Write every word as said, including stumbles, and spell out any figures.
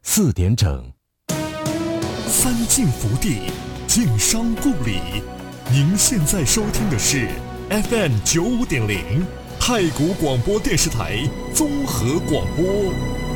四点整。 三晋福地，晋商故里。您现在收听的是 F M 九五点零太谷广播电视台综合广播。